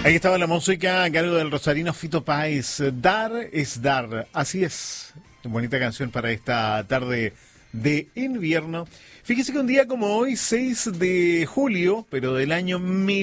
Ahí estaba la música a cargo del rosarino Fito Páez. Dar es dar. Así es. Bonita canción para esta tarde de invierno. Fíjese que un día como hoy, 6 de julio, pero del año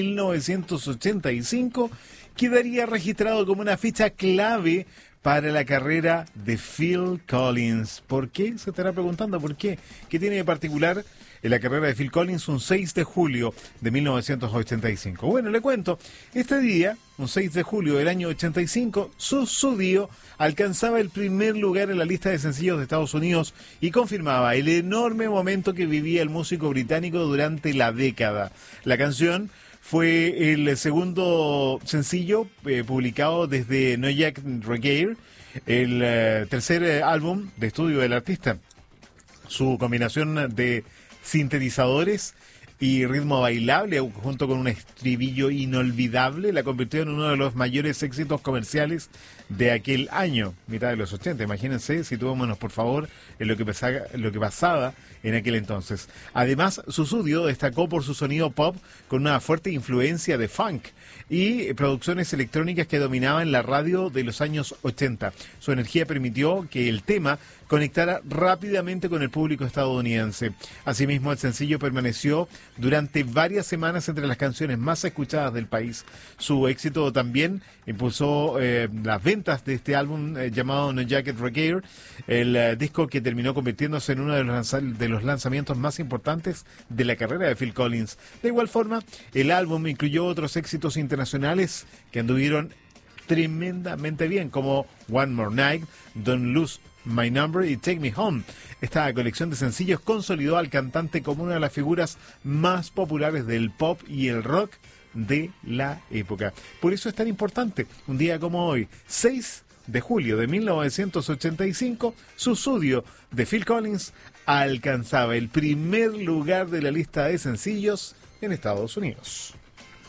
1985, quedaría registrado como una fecha clave para la carrera de Phil Collins. ¿Por qué? Se estará preguntando por qué. ¿Qué tiene de particular en la carrera de Phil Collins un 6 de julio de 1985? Bueno, le cuento. Este día, un 6 de julio del año 85, Sussudio alcanzaba el primer lugar en la lista de sencillos de Estados Unidos y confirmaba el enorme momento que vivía el músico británico durante la década. La canción fue el segundo sencillo publicado desde No Jack Regair, el tercer álbum de estudio del artista. Su combinación de sintetizadores y ritmo bailable, junto con un estribillo inolvidable, la convirtió en uno de los mayores éxitos comerciales de aquel año, mitad de los 80. Imagínense, situémonos por favor en lo que pasaba en aquel entonces. Además, Sussudio destacó por su sonido pop con una fuerte influencia de funk y producciones electrónicas que dominaban la radio de los años 80. Su energía permitió que el tema conectara rápidamente con el público estadounidense. Asimismo, el sencillo permaneció durante varias semanas entre las canciones más escuchadas del país. Su éxito también impulsó las ventas de este álbum llamado No Jacket Regair, el disco que terminó convirtiéndose en uno de los lanzamientos más importantes de la carrera de Phil Collins. De igual forma, el álbum incluyó otros éxitos internacionales que anduvieron tremendamente bien, como One More Night, Don't Lose My Number y Take Me Home. Esta colección de sencillos consolidó al cantante como una de las figuras más populares del pop y el rock de la época. Por eso es tan importante, un día como hoy, 6 de julio de 1985, Sussudio de Phil Collins alcanzaba el primer lugar de la lista de sencillos en Estados Unidos.